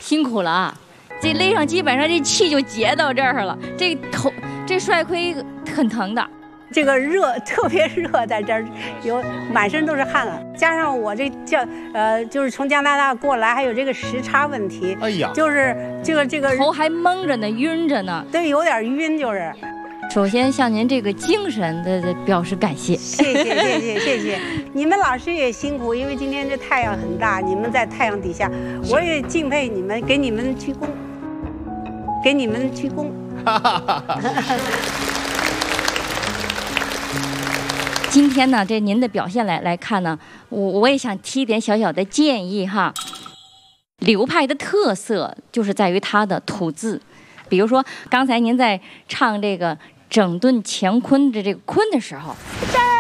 辛苦了啊！这勒上基本上这气就结到这儿了，这头这帅盔很疼的。 这个热特别热，在这儿有满身都是汗了，加上我这就是从加拿大过来，还有这个时差问题， 哎呀， 就是这个头还蒙着呢，晕着呢， 对，有点晕就是。 首先向您这个精神的表示感谢， 谢谢。你们老师也辛苦，因为今天这太阳很大，你们在太阳底下，我也敬佩你们，给你们鞠躬，给你们鞠躬。 今天呢，这您的表现来看呢，我也想提一点小小的建议哈。流派的特色就是在于它的吐字，比如说刚才您在唱这个整顿乾坤的这个坤的时候，这儿